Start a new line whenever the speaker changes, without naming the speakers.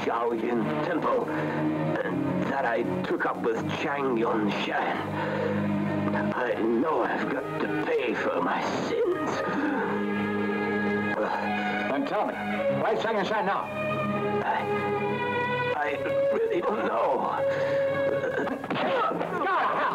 Shaolin temple, and that I took up with Chang Yunshan. I know I've got to pay for my sins.
Then tell me, why Chang Yunshan now?
I really don't know.